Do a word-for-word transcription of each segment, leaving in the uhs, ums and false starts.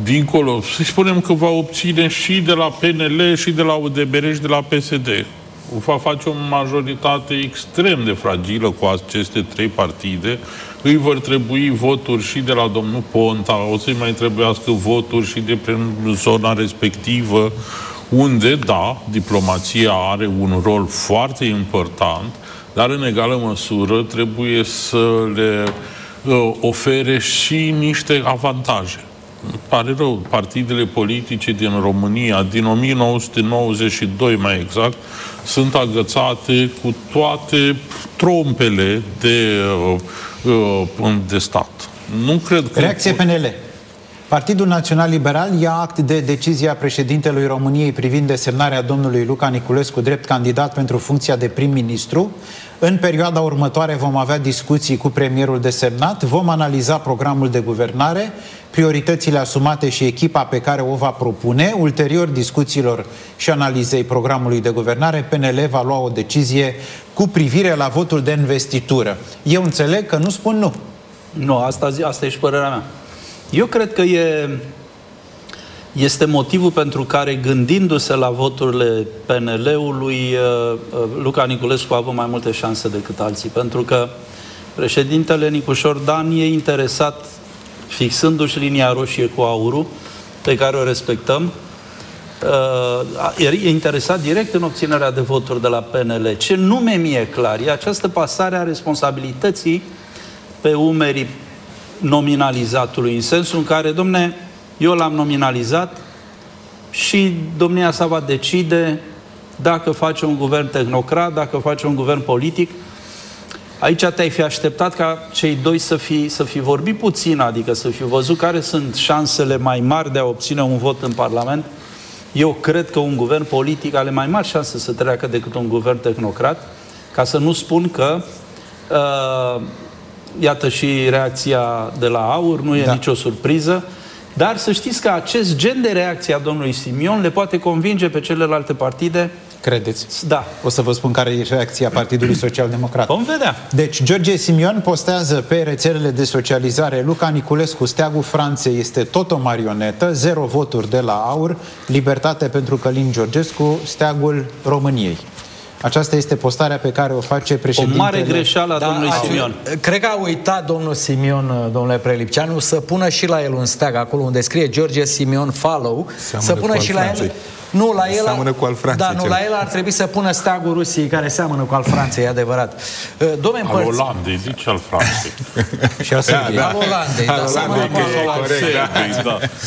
dincolo, să spunem că va obține și de la P N L și de la U D B R și de la P S D. Va face o majoritate extrem de fragilă cu aceste trei partide. Îi vor trebui voturi și de la domnul Ponta, o să-i mai trebuiască voturi și de prin zona respectivă, unde, da, diplomația are un rol foarte important, dar în egală măsură trebuie să le uh, ofere și niște avantaje. Îmi pare rău, partidele politice din România, din o mie nouă sute nouăzeci și doi mai exact, sunt agățate cu toate trompele de, uh, de stat. Nu cred că... Reacție P N L. Partidul Național Liberal ia act de decizia președintelui României privind desemnarea domnului Luca Niculescu drept candidat pentru funcția de prim-ministru. În perioada următoare vom avea discuții cu premierul desemnat, vom analiza programul de guvernare, prioritățile asumate și echipa pe care o va propune. Ulterior discuțiilor și analizei programului de guvernare, P N L va lua o decizie cu privire la votul de investitură. Eu înțeleg că nu spun nu. Nu, asta, asta e și părerea mea. Eu cred că e, este motivul pentru care, gândindu-se la voturile P N L-ului, Luca Niculescu a avut mai multe șanse decât alții. Pentru că președintele Nicușor Dan e interesat, fixându-și linia roșie cu aurul, pe care o respectăm, e interesat direct în obținerea de voturi de la P N L. Ce nu mi-e mie clar e această pasare a responsabilității pe umerii nominalizatului, în sensul în care, domne, eu l-am nominalizat și domnia sa va decide dacă face un guvern tehnocrat, dacă face un guvern politic. Aici te-ai fi așteptat ca cei doi să fi, să fi vorbit puțin, adică să fi văzut care sunt șansele mai mari de a obține un vot în Parlament. Eu cred că un guvern politic are mai mari șanse să treacă decât un guvern tehnocrat, ca să nu spun că uh, iată și reacția de la AUR, nu e da. nicio surpriză, dar să știți că acest gen de reacție a domnului Simion le poate convinge pe celelalte partide. Credeți? Da. O să vă spun care e reacția Partidului Social Democrat. Vom vedea. Deci, George Simion postează pe rețelele de socializare: Luca Niculescu, steagul Franței, este tot o marionetă, zero voturi de la AUR, Libertate pentru Călin Georgescu, steagul României. Aceasta este postarea pe care o face președintele... O mare greșeală a da, domnului a, Simion. Cred că a uitat domnul Simion, domnule Prelipceanu, să pună și la el un steag acolo unde scrie George Simion follow, seamănă să pună și la el... Nu, la el, seamănă cu al Franței. Da, nu, la el ar trebui să pună steagul Rusiei, care seamănă cu al Franței, e adevărat. Dom'le, al părți... Olandei, zice al Franței. Și al Serbiei. Al Olandei, da, seamănă cu al Franței.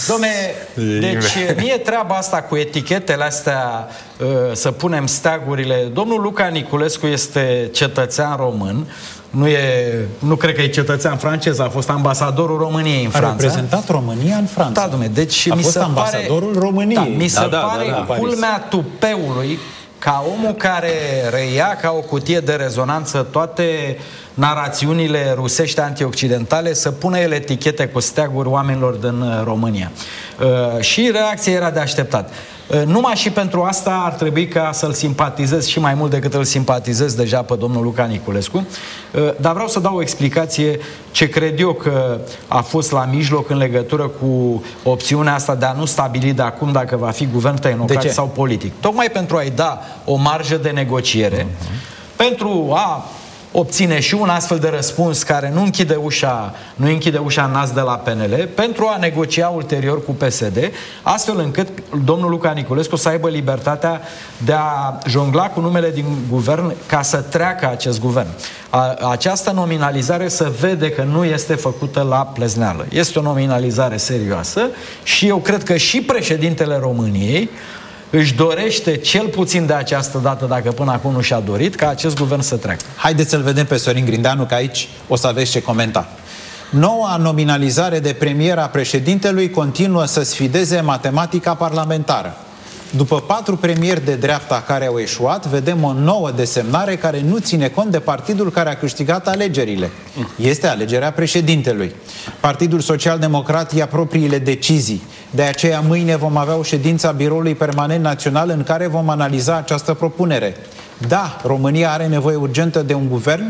Dom'le, deci mie treaba asta cu etichetele astea, să punem steagurile. Domnul Luca Niculescu este cetățean român. Nu, e, nu cred că e cetățean francez, a fost ambasadorul României în Franța. A reprezentat România în Franța. Da, dom'le, deci a mi fost se ambasadorul pare, României. Da, mi se da, pare da, da, da, culmea tupeului ca omul care reia ca o cutie de rezonanță toate narațiunile rusești antioccidentale să pună el etichete cu steaguri oamenilor din România. Uh, și reacția era de așteptat. Numai și pentru asta ar trebui ca să-l simpatizez și mai mult decât îl simpatizez deja pe domnul Luca Niculescu. Dar vreau să dau o explicație ce cred eu că a fost la mijloc în legătură cu opțiunea asta de a nu stabili de acum dacă va fi guvern tehnocrat sau politic. Tocmai pentru a-i da o marjă de negociere, uh-huh. pentru a obține și un astfel de răspuns care nu închide ușa, nu închide ușa în nas de la P N L, pentru a negocia ulterior cu P S D, astfel încât domnul Luca Niculescu să aibă libertatea de a jongla cu numele din guvern ca să treacă acest guvern. A, această nominalizare se vede că nu este făcută la plezneală. Este o nominalizare serioasă și eu cred că și președintele României își dorește cel puțin de această dată, dacă până acum nu și-a dorit, ca acest guvern să treacă. Haideți să-l vedem pe Sorin Grindeanu, că aici o să aveți ce comenta. Noua nominalizare de premier a președintelui continuă să sfideze matematica parlamentară. După patru premieri de dreapta care au eșuat, vedem o nouă desemnare care nu ține cont de partidul care a câștigat alegerile. Este alegerea președintelui. Partidul Social Democrat ia propriile decizii. De aceea mâine vom avea o ședință a Biroului Permanent Național în care vom analiza această propunere. Da, România are nevoie urgentă de un guvern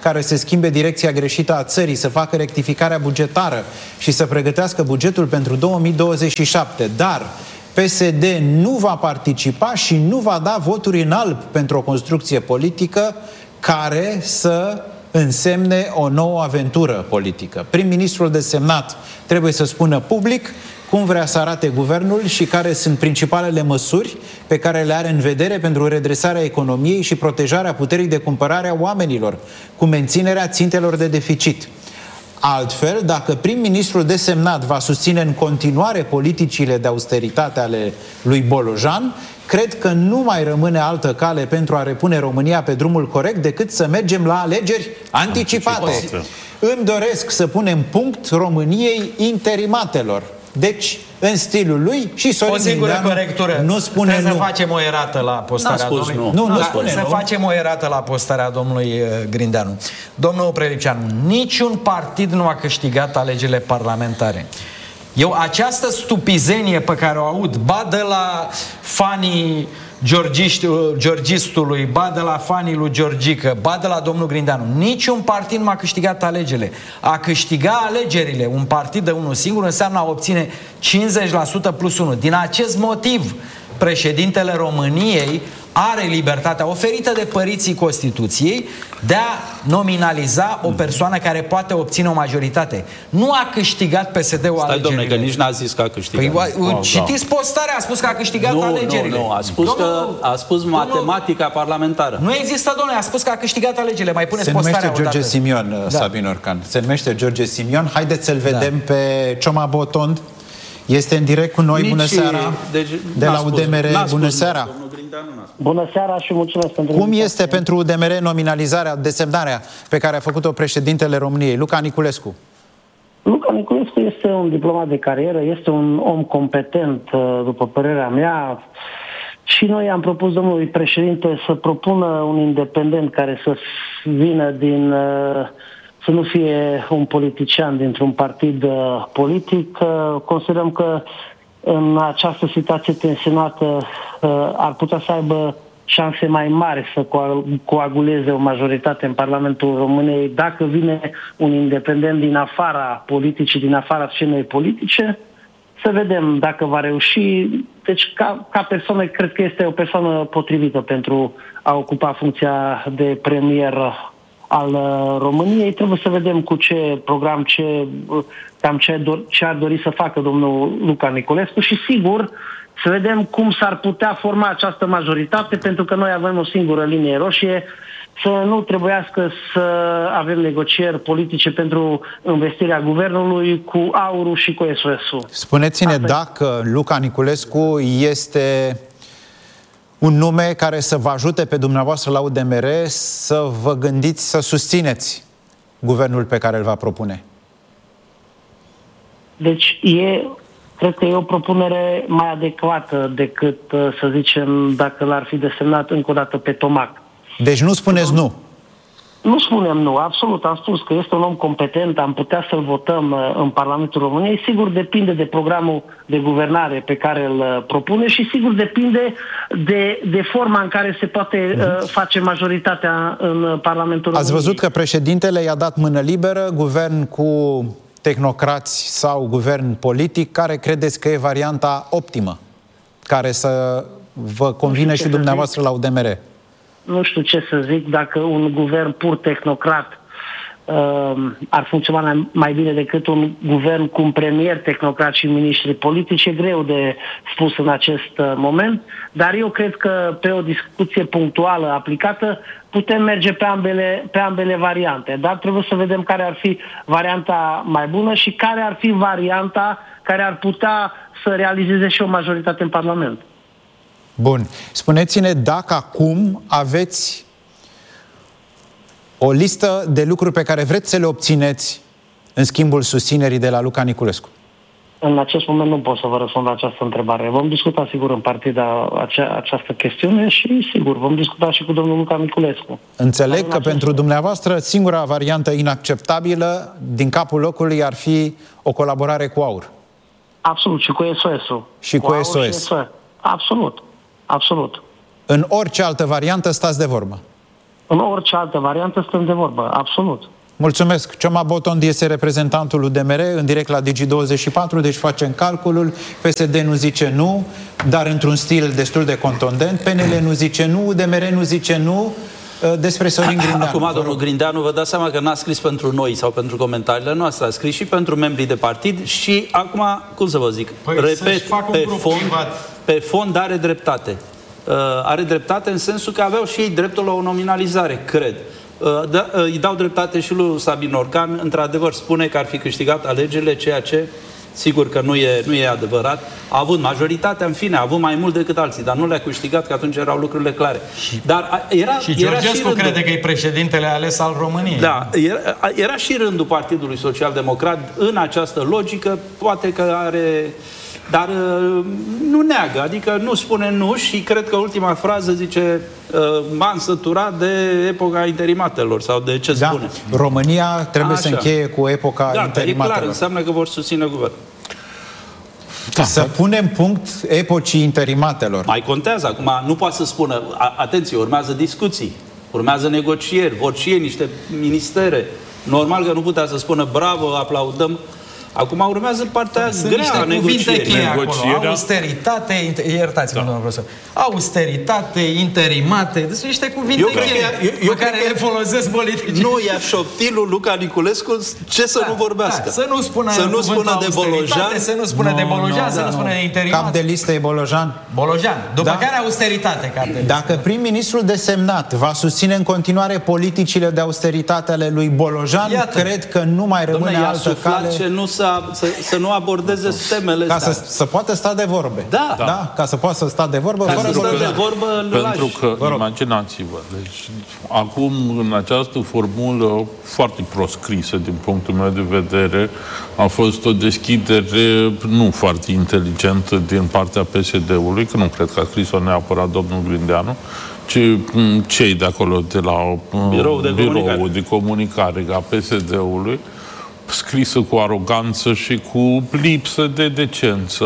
care să schimbe direcția greșită a țării, să facă rectificarea bugetară și să pregătească bugetul pentru două mii douăzeci și șapte. Dar P S D nu va participa și nu va da voturi în alb pentru o construcție politică care să însemne o nouă aventură politică. Prim-ministrul desemnat trebuie să spună public cum vrea să arate guvernul și care sunt principalele măsuri pe care le are în vedere pentru redresarea economiei și protejarea puterii de cumpărare a oamenilor, cu menținerea țintelor de deficit. Altfel, dacă prim-ministrul desemnat va susține în continuare politicile de austeritate ale lui Bolojan, cred că nu mai rămâne altă cale pentru a repune România pe drumul corect decât să mergem la alegeri anticipate. anticipate. Îmi doresc să punem punct României interimatelor. Deci, în stilul lui, și Sorin o singură Grindeanu corectură. nu spune Trebuie nu. să facem o erată la postarea domnului. Nu, nu, nu da, spune să nu. facem o erată la postarea domnului uh, Grindeanu. Domnul Prelipceanu, niciun partid nu a câștigat alegerile parlamentare. Eu această stupizenie pe care o aud, ba de la fanii georgistului, ba de la fanii lui Georgică, ba de la domnul Grindeanu, niciun partid nu a câștigat alegerile. A câștiga alegerile un partid de unul singur înseamnă a obține cincizeci la sută plus unu. Din acest motiv, președintele României are libertatea oferită de părinții Constituției de a nominaliza o persoană care poate obține o majoritate. Nu a câștigat P S D-ul alegerile. Stai, domne, că nici n-a zis că a câștigat. Păi, oh, citiți postarea, a spus că a câștigat nu, alegerile. Nu, nu, a spus domnul, că a spus matematica parlamentară. Nu există, domnule, a spus că a câștigat alegerile. Mai puneți postarea Se numește George odată. Simion, da. Sabin Orcan. Se numește George Simion. Haideți să-l vedem da. pe Cioma Botond. Este în direct cu noi. Nici, bună seara. Deci, de la U D M R. Bună seara. Bună seara și mulțumesc pentru... Cum este pentru U D M R nominalizarea, desemnarea pe care a făcut-o președintele României, Luca Niculescu? Luca Niculescu este un diplomat de carieră, este un om competent, după părerea mea, și noi am propus domnului președinte să propună un independent care să vină din... să nu fie un politician dintr-un partid politic. Considerăm că în această situație tensionată ar putea să aibă șanse mai mari să coaguleze o majoritate în Parlamentul României dacă vine un independent din afara politicii, din afara scenei politice. Să vedem dacă va reuși. Deci, ca, ca persoană, cred că este o persoană potrivită pentru a ocupa funcția de premier al României. Trebuie să vedem cu ce program, ce, cam ce, do- ce ar dori să facă domnul Luca Niculescu și, sigur, să vedem cum s-ar putea forma această majoritate, pentru că noi avem o singură linie roșie, să nu trebuiască să avem negocieri politice pentru investirea guvernului cu Aurul și cu S O S-ul. Spuneți-ne Asta dacă Luca Niculescu este un nume care să vă ajute pe dumneavoastră la U D M R să vă gândiți să susțineți guvernul pe care îl va propune. Deci e, cred că e o propunere mai adecvată decât, să zicem, dacă l-ar fi desemnat încă o dată pe Tomac. Deci nu spuneți nu? Nu spunem nu, absolut. Am spus că este un om competent, am putea să-l votăm în Parlamentul României. Sigur, depinde de programul de guvernare pe care îl propune și sigur depinde de, de forma în care se poate uh, face majoritatea în Parlamentul României. Ați văzut că președintele i-a dat mână liberă, guvern cu tehnocrați sau guvern politic. Care credeți că e varianta optimă, care să vă convine și dumneavoastră la U D M R? Nu știu ce să zic, dacă un guvern pur tehnocrat uh, ar funcționa mai bine decât un guvern cu un premier tehnocrat și miniștri politici, e greu de spus în acest uh, moment, dar eu cred că pe o discuție punctuală aplicată putem merge pe ambele, pe ambele variante, dar trebuie să vedem care ar fi varianta mai bună și care ar fi varianta care ar putea să realizeze și o majoritate în Parlament. Bun. Spuneți-ne dacă acum aveți o listă de lucruri pe care vreți să le obțineți în schimbul susținerii de la Luca Niculescu. În acest moment nu pot să vă răspund la această întrebare. Vom discuta, sigur, în partida acea, această chestiune și, sigur, vom discuta și cu domnul Luca Niculescu. Înțeleg că pentru moment, dumneavoastră singura variantă inacceptabilă din capul locului ar fi o colaborare cu Aur. Absolut, și cu S O S-ul. Și cu, cu S O S. S O S. Absolut. Absolut. În orice altă variantă stați de vorbă. În orice altă variantă stăm de vorbă, absolut. Mulțumesc. Cioma Botond este reprezentantul U D M R în direct la Digi douăzeci și patru, deci facem calculul. P S D nu zice nu, dar într-un stil destul de contundent. P N L nu zice nu, U D M R nu zice nu. Despre Sorin Grindeanu. Acum, domnul Grindeanu, vă dați seama că n-a scris pentru noi sau pentru comentariile noastre, a scris și pentru membrii de partid și acum, cum să vă zic, păi, repet, pe fond, pe fond are dreptate. Uh, are dreptate în sensul că aveau și ei dreptul la o nominalizare, cred. Uh, da, uh, îi dau dreptate și lui Sabin Orcan, într-adevăr spune că ar fi câștigat alegerile, ceea ce sigur că nu e, nu e adevărat. A avut majoritatea, în fine, a avut mai mult decât alții, dar nu le-a câștigat, că atunci erau lucrurile clare. Și, dar era, și Georgescu era și crede că e președintele ales al României. Da, era, era și rândul Partidului Social Democrat în această logică, poate că are... Dar nu neagă, adică nu spune nu și cred că ultima frază zice m-am săturat de epoca interimatelor sau de ce da, spune. România trebuie Așa. să încheie cu epoca da, interimatelor. Da, e clar, înseamnă că vor susține guvernul. Da, să da. punem punct epocii interimatelor. Mai contează acum, nu poate să spună, a, atenție, urmează discuții, urmează negocieri, vor și ei niște ministere. Normal că nu putea să spună bravo, aplaudăm. Acum urmează partea Sunt grea a negocierii. Acolo. Austeritate, iertați-mă, domnul profesor. Austeritate, interimate, deci niște cuvinte eu cheie eu, eu pe care le folosesc politicii. Nu, ia șoptilul Luca Niculescu ce să da, nu vorbească. Da, să nu spună, să nu spună de Bolojan, să nu spună no, de Bolojan, no, să da, nu spună de interimate. Cap de listă e Bolojan. Bolojan. După da? care austeritate, cap de listă. Dacă prim-ministrul desemnat va susține în continuare politicile de austeritate ale lui Bolojan, iată, cred că nu mai rămâne Dom'le, altă cale. Ce nu să, să, să nu abordeze temele ca să, să poată sta de vorbe. Da. da. da. Ca să poată să sta de vorbă. Ca fără să sta de vorbă, pentru că, imaginați-vă, deci, acum, în această formulă foarte proscrisă, din punctul meu de vedere, a fost o deschidere nu foarte inteligentă din partea P S D-ului, că nu cred că a scris-o neapărat domnul Grindeanu, ci cei de acolo, de la biroul de biroul comunicare, de comunicare a P S D-ului, scrisă cu aroganță și cu lipsă de decență,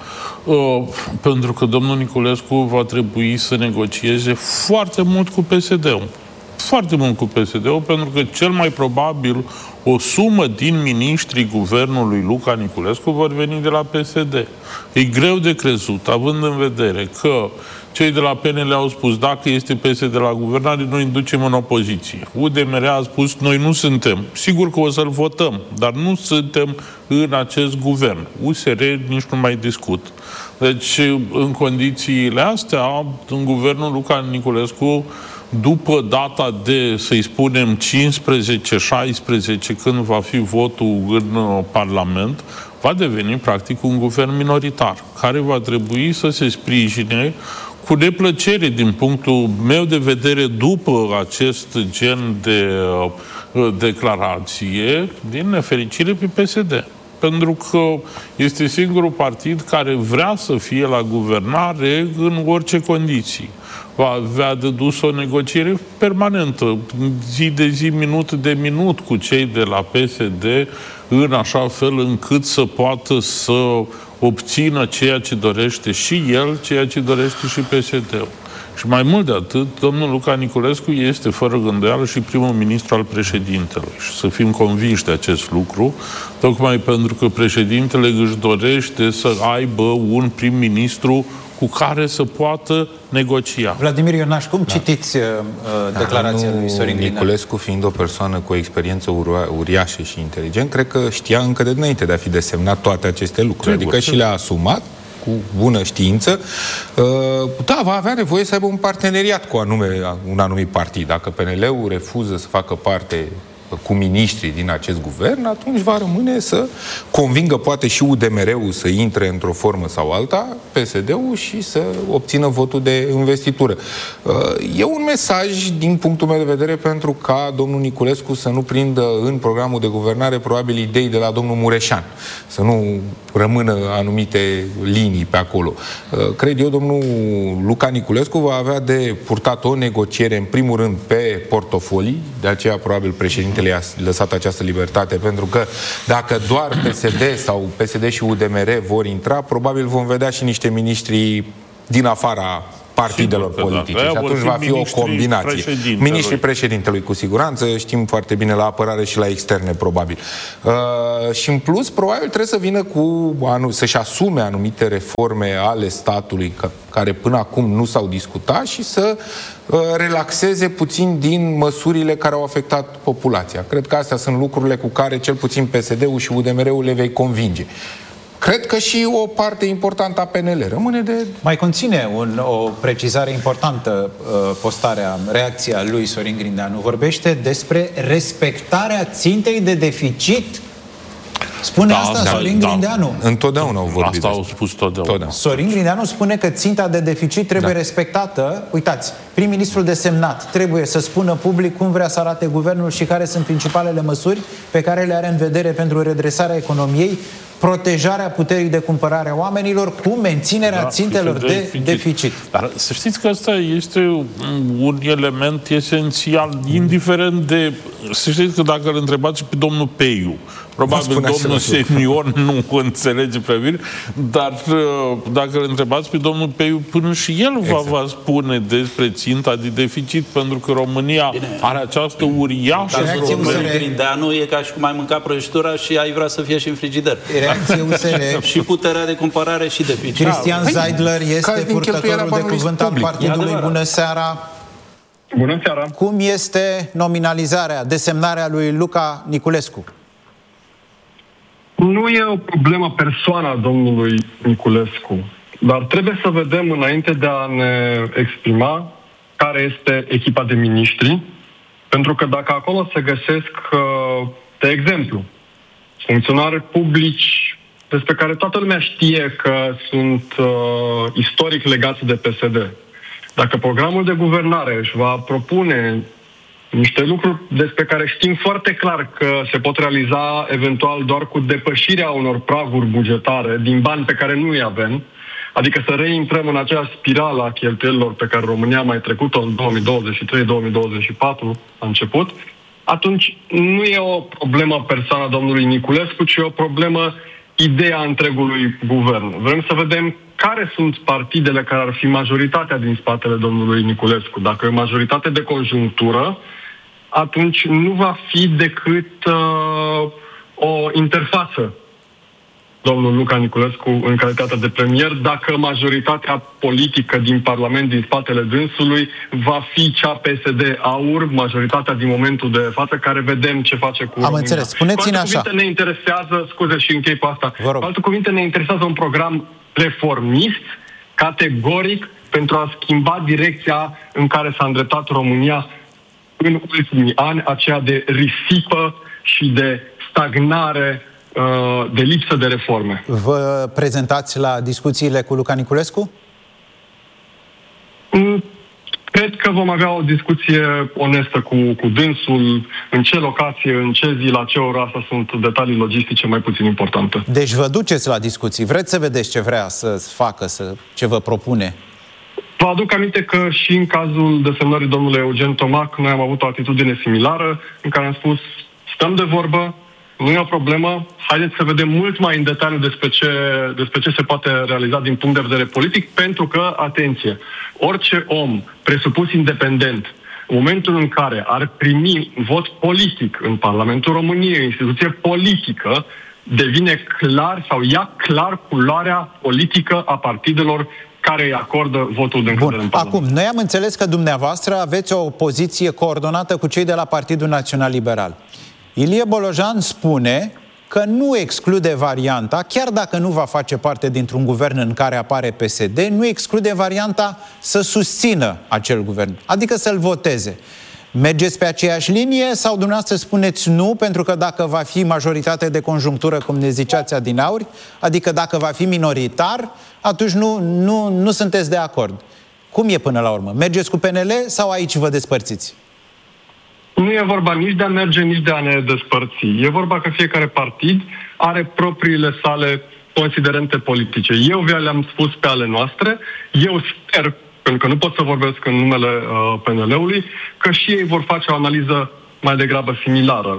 uh, pentru că domnul Niculescu va trebui să negocieze foarte mult cu P S D-ul. Foarte mult cu P S D-ul, pentru că cel mai probabil o sumă din miniștrii guvernului Luca Niculescu vor veni de la P S D. E greu de crezut, având în vedere că cei de la P N L au spus, dacă este P S D la guvernare, noi îi ducem în opoziție. U D M R a spus, noi nu suntem. Sigur că o să-l votăm, dar nu suntem în acest guvern. U S R nici nu mai discut. Deci, în condițiile astea, în guvernul Luca Niculescu, după data de, să-i spunem, cincisprezece șaisprezece, când va fi votul în Parlament, va deveni, practic, un guvern minoritar, care va trebui să se sprijine cu neplăcere, din punctul meu de vedere, după acest gen de uh, declarație, din nefericire pe P S D. Pentru că este singurul partid care vrea să fie la guvernare în orice condiții. Va avea de dus o negociere permanentă, zi de zi, minut de minut, cu cei de la P S D, în așa fel încât să poată să obțină ceea ce dorește și el, ceea ce dorește și P S D-ul. Și mai mult de atât, domnul Luca Niculescu este, fără gândeală, și primul ministru al președintelui. Și să fim convinși de acest lucru, tocmai pentru că președintele își dorește să aibă un prim-ministru cu care să poată negocia. Vladimir Ionaș, cum da. citiți uh, declarația da, lui Sorin Grindeanu? Niculescu, fiind o persoană cu o experiență uriașă și inteligent, cred că știa încă de înainte de a fi desemnat toate aceste lucruri. Sigur, adică sigur. Și le-a asumat cu bună știință. Uh, da, va avea nevoie să aibă un parteneriat cu anume, un anumit partid. Dacă P N L-ul refuză să facă parte cu miniștrii din acest guvern, atunci va rămâne să convingă poate și U D M R-ul să intre într-o formă sau alta, P S D-ul, și să obțină votul de investitură. E un mesaj, din punctul meu de vedere, pentru ca domnul Niculescu să nu prindă în programul de guvernare probabil idei de la domnul Mureșan, să nu rămână anumite linii pe acolo. Cred eu, domnul Luca Niculescu va avea de purtat o negociere, în primul rând, pe portofolii, de aceea probabil președintele i-a lăsat această libertate, pentru că dacă doar P S D sau P S D și U D M R vor intra, probabil vom vedea și niște miniștri din afara partidelor Sigur politice. Da. Și atunci va fi o combinație. Miniștrii președintelui, cu siguranță, știm foarte bine la apărare și la externe, probabil. Uh, și în plus, probabil trebuie să vină cu anu- să-și asume anumite reforme ale statului ca, care până acum nu s-au discutat și să uh, relaxeze puțin din măsurile care au afectat populația. Cred că astea sunt lucrurile cu care cel puțin P S D-ul și U D M R-ul le vei convinge. Cred că și o parte importantă a P N L rămâne de... Mai conține un, o precizare importantă uh, postarea, reacția lui Sorin Grindeanu. Vorbește despre respectarea țintei de deficit. Spune da, asta da, Sorin da. Grindeanu. Întotdeauna au vorbit. Asta au spus totdeauna. totdeauna. Sorin Grindeanu spune că ținta de deficit trebuie da. respectată. Uitați, prim-ministrul desemnat trebuie să spună public cum vrea să arate guvernul și care sunt principalele măsuri pe care le are în vedere pentru redresarea economiei, protejarea puterii de cumpărare a oamenilor cu menținerea da, țintelor de deficit. deficit. Dar să știți că asta este un element esențial, indiferent de... Să știți că dacă îl întrebați pe domnul Peiu, probabil domnul senior nu înțelege pe mine, dar dacă îl întrebați pe domnul Peiu, până și el exact. va, va spune despre ținta de deficit, pentru că România Bine. are această uriașă... Dar Grindeanu e ca și cum ai mânca prăjitura și ai vrea să fie și în frigider. Reacție U S R. Și puterea de cumpărare și deficit. Cristian Zeidler este purtătorul de cuvânt al partidului. Bună seara! Bună seara! Cum este nominalizarea, desemnarea lui Luca Niculescu? Nu e o problemă persoana domnului Niculescu, dar trebuie să vedem înainte de a ne exprima care este echipa de miniștri, pentru că dacă acolo se găsesc, de exemplu, funcționari publici despre care toată lumea știe că sunt uh, istoric legați de P S D, dacă programul de guvernare își va propune niște lucruri despre care știm foarte clar că se pot realiza eventual doar cu depășirea unor praguri bugetare din bani pe care nu îi avem, adică să reintrăm în acea spirală a cheltuielilor pe care România a mai trecut-o în două mii douăzeci și trei două mii douăzeci și patru, a început, atunci nu e o problemă persoana domnului Niculescu, ci e o problemă ideea întregului guvern. Vrem să vedem care sunt partidele care ar fi majoritatea din spatele domnului Niculescu. Dacă e o majoritate de conjunctură, atunci nu va fi decât uh, o interfață domnul Luca Niculescu în calitate de premier, dacă majoritatea politică din Parlament, din spatele dânsului, va fi cea P S D-Aur, majoritatea din momentul de față, care vedem ce face cu Am România. înțeles. Spuneți-ne așa. ne interesează, scuze și închei pe asta, cu alte cuvinte ne interesează un program reformist, categoric, pentru a schimba direcția în care s-a îndreptat România în ultimii ani, aceea de risipă și de stagnare, de lipsă de reforme. Vă prezentați la discuțiile cu Luca Niculescu? Cred că vom avea o discuție onestă cu, cu dânsul, în ce locație, în ce zi, la ce oră, asta sunt detalii logistice mai puțin importante. Deci vă duceți la discuții, vreți să vedeți ce vrea să facă, să, ce vă propune? Vă aduc aminte că și în cazul desemnării domnului Eugen Tomac, noi am avut o atitudine similară, în care am spus, stăm de vorbă, nu e o problemă, haideți să vedem mult mai în detaliu despre ce, despre ce se poate realiza din punct de vedere politic, pentru că, atenție, orice om presupus independent, în momentul în care ar primi vot politic în Parlamentul României, instituție politică, devine clar sau ia clar culoarea politică a partidelor care îi acordă votul de încredere în Parlament. Acum, noi am înțeles că dumneavoastră aveți o poziție coordonată cu cei de la Partidul Național Liberal. Ilie Bolojan spune că nu exclude varianta, chiar dacă nu va face parte dintr-un guvern în care apare P S D, nu exclude varianta să susțină acel guvern, adică să-l voteze. Mergeți pe aceeași linie sau dumneavoastră spuneți nu, pentru că dacă va fi majoritate de conjunctură, cum ne ziceați adineauri, adică dacă va fi minoritar, atunci nu, nu, nu sunteți de acord. Cum e până la urmă? Mergeți cu P N L sau aici vă despărțiți? Nu e vorba nici de a merge, nici de a ne despărți. E vorba că fiecare partid are propriile sale considerente politice. Eu le-am spus pe ale noastre, eu sper, pentru că nu pot să vorbesc în numele uh, P N L-ului, că și ei vor face o analiză mai degrabă similară.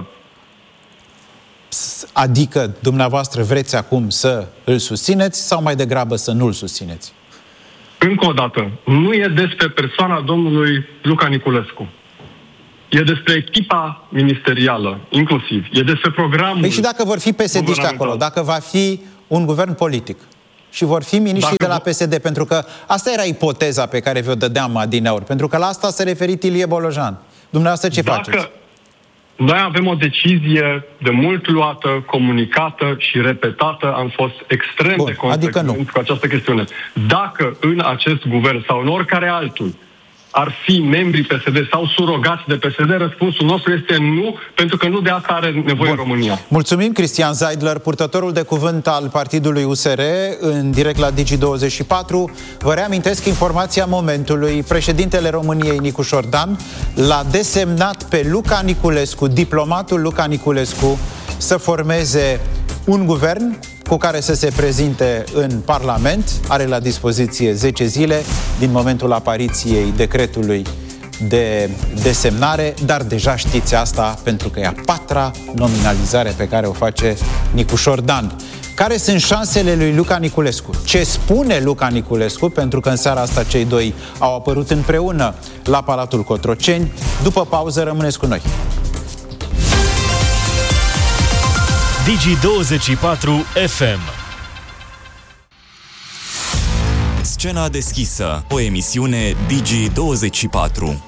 Adică dumneavoastră vreți acum să îl susțineți sau mai degrabă să nu-l susțineți? încă o dată, nu e despre persoana domnului Luca Niculescu. E despre echipa ministerială, inclusiv. E despre programul... Păi și dacă vor fi P S D-ști acolo, dacă va fi un guvern politic și vor fi miniștri de la P S D, pentru că asta era ipoteza pe care vi-o dădeam adineauri, pentru că la asta s-a referit Ilie Bolojan. Dumneavoastră ce dacă faceți? Noi avem o decizie de mult luată, comunicată și repetată, am fost extrem Bun, de consecvenți adică cu această chestiune. Dacă în acest guvern sau în oricare altul ar fi membrii P S D sau surogați de P S D, răspunsul nostru este nu, pentru că nu de asta are nevoie Bun. România. Mulțumim, Cristian Zeidler, purtătorul de cuvânt al partidului U S R, în direct la Digi douăzeci și patru. Vă reamintesc informația momentului. Președintele României, Nicu Șordan, l-a desemnat pe Luca Niculescu, diplomatul Luca Niculescu, să formeze un guvern cu care să se prezinte în Parlament. Are la dispoziție zece zile din momentul apariției decretului de desemnare, dar deja știți asta pentru că e a patra nominalizare pe care o face Nicu Șordan. Care sunt șansele lui Luca Niculescu? Ce spune Luca Niculescu? Pentru că în seara asta cei doi au apărut împreună la Palatul Cotroceni. După pauză rămâneți cu noi. Digi douăzeci și patru F M. Scena deschisă, o emisiune Digi douăzeci și patru.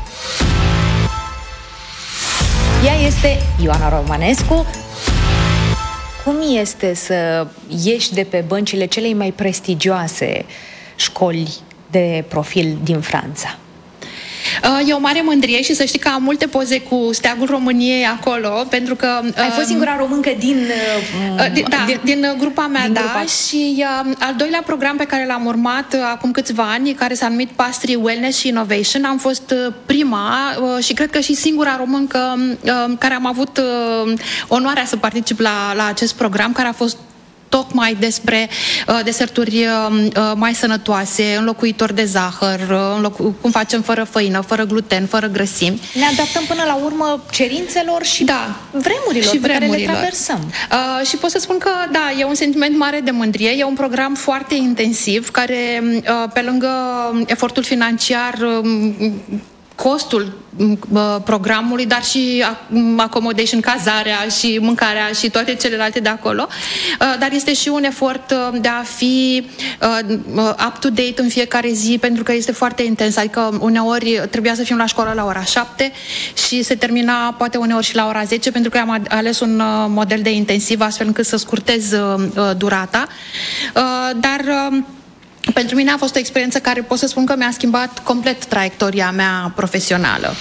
Ea este Ioana Romanescu. Cum este să ieși de pe băncile celei mai prestigioase școli de profil din Franța? E o mare mândrie și să știi că am multe poze cu steagul României acolo, pentru că... Ai fost singura româncă din... din da, din, din grupa mea, din da, grupa. Și uh, al doilea program pe care l-am urmat uh, acum câțiva ani, care s-a numit Pastry Wellness și Innovation, am fost uh, prima uh, și cred că și singura româncă uh, care am avut uh, onoarea să particip la, la acest program, care a fost tocmai despre uh, deserturi uh, mai sănătoase, înlocuitori de zahăr, uh, înlocu- cum facem fără făină, fără gluten, fără grăsimi. Ne adaptăm până la urmă cerințelor și da, vremurilor și pe vremurilor. care le traversăm. Uh, și pot să spun că, da, e un sentiment mare de mândrie, e un program foarte intensiv, care, uh, pe lângă efortul financiar, uh, costul uh, programului, dar și accommodation, cazarea și mâncarea și toate celelalte de acolo. Uh, dar este și un efort uh, de a fi uh, up-to-date în fiecare zi, pentru că este foarte intens. Adică uneori trebuia să fim la școală la ora șapte și se termina poate uneori și la ora zece, pentru că am ales un uh, model de intensiv, astfel încât să scurtez uh, durata. Uh, dar... Uh, Pentru mine a fost o experiență care pot să spun că mi-a schimbat complet traiectoria mea profesională.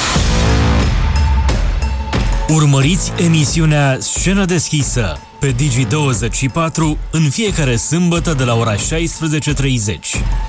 Urmăriți emisiunea Scenă deschisă pe Digi douăzeci și patru în fiecare sâmbătă de la ora șaisprezece și treizeci.